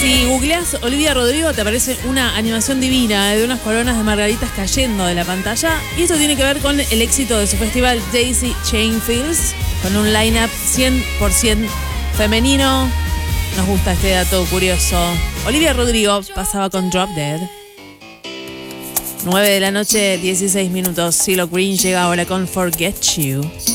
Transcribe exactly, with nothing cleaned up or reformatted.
Si googleas Olivia Rodrigo te aparece una animación divina de unas coronas de margaritas cayendo de la pantalla. Y esto tiene que ver con el éxito de su festival Daisy Chain Fields, con un line-up cien por ciento femenino. Nos gusta este dato curioso. Olivia Rodrigo pasaba con Drop Dead. nueve de la noche, dieciséis minutos. CeeLo Green llega ahora con Forget You.